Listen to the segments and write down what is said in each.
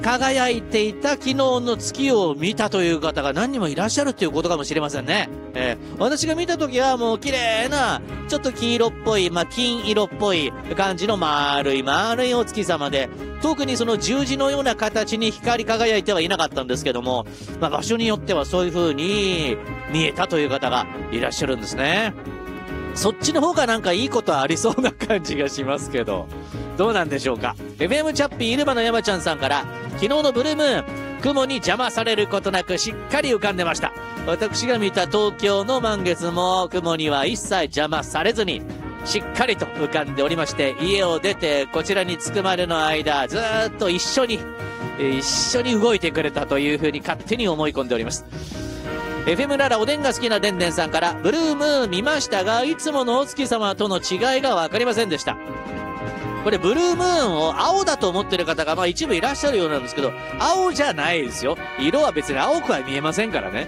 輝いていた昨日の月を見たという方が何人もいらっしゃるということかもしれませんね。私が見た時はもう綺麗な、ちょっと黄色っぽい、金色っぽい感じの丸いお月様で、特にその十字のような形に光り輝いてはいなかったんですけども、場所によってはそういう風に見えたという方がいらっしゃるんですね。そっちの方がなんかいいことありそうな感じがしますけど、どうなんでしょうか。FM チャッピー入間の山ちゃんさんから、昨日のブルームーン、雲に邪魔されることなくしっかり浮かんでました。私が見た東京の満月も雲には一切邪魔されずに、しっかりと浮かんでおりまして、家を出てこちらに着くまでの間、ずーっと一緒に動いてくれたというふうに勝手に思い込んでおります。FM ララおでんが好きなでんでんさんから、ブルームーン見ましたが、いつものお月様との違いがわかりませんでした。これブルームーンを青だと思ってる方が一部いらっしゃるようなんですけど、青じゃないですよ。色は別に青くは見えませんからね。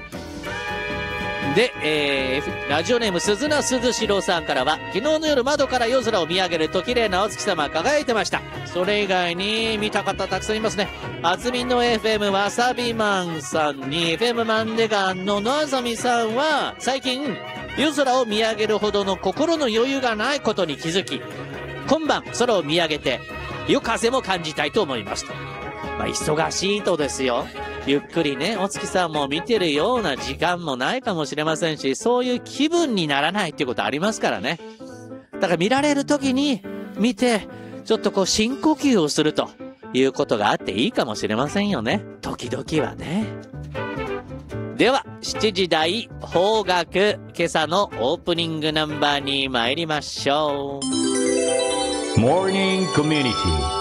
で、ラジオネーム鈴名鈴代さんからは、昨日の夜窓から夜空を見上げると綺麗なお月様輝いてました。それ以外に見た方たくさんいますね。あつみんの FM わさびマンさんに、FM マンデガンののあざみさんは、最近夜空を見上げるほどの心の余裕がないことに気づき、今晩空を見上げて夜風も感じたいと思いますと。忙しいとですよ、ゆっくりね、お月さんも見てるような時間もないかもしれませんし、そういう気分にならないっていうことありますからね。だから見られる時に見て、ちょっと深呼吸をするということがあっていいかもしれませんよね。時々はね。では、7時台邦楽、今朝のオープニングナンバーに参りましょう。 モーニングコミュニティ